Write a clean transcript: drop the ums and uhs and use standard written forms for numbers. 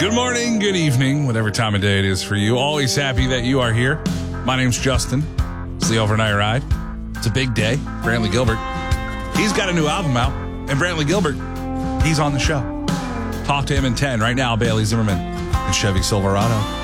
Good morning, good evening, whatever time of day it is for you. Always happy that you are here. My name's Justin. It's the Overnight Ride. It's a big day. Brantley Gilbert, he's got a new album out. And Brantley Gilbert, he's on the show. Talk to him in 10 right now. Bailey Zimmerman and Chevy Silverado.